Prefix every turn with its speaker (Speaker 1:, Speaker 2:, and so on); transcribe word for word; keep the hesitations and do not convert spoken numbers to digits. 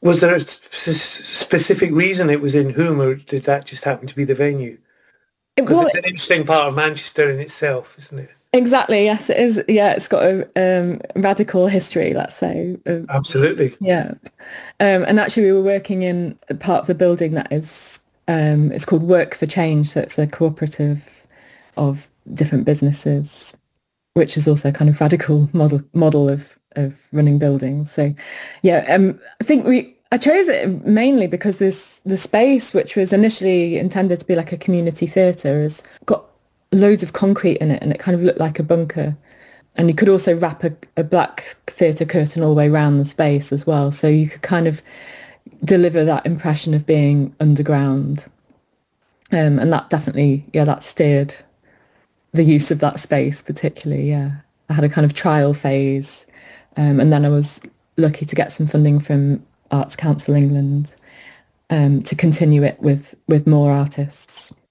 Speaker 1: Was there a s- specific reason it was in Hulme, or did that just happen to be the venue?
Speaker 2: It,
Speaker 1: Because
Speaker 2: well,
Speaker 1: it's an interesting part of Manchester in itself, isn't it?
Speaker 2: exactly. Yes, it is. Yeah, it's got a um, radical history, let's say. Of,
Speaker 1: Absolutely.
Speaker 2: yeah, um, and actually, we were working in a part of the building that is um, it's called Work for Change. So it's a cooperative of different businesses, which is also kind of radical model model of of running buildings. So, yeah, um, I think we I chose it mainly because this the space, which was initially intended to be like a community theatre, has got loads of concrete in it, and it kind of looked like a bunker. And you could also wrap a, a black theatre curtain all the way around the space as well, so you could kind of deliver that impression of being underground. Um, and that definitely, yeah, that steered the use of that space particularly. Yeah, I had a kind of trial phase, um, and then I was lucky to get some funding from Arts Council England um, to continue it with with more artists.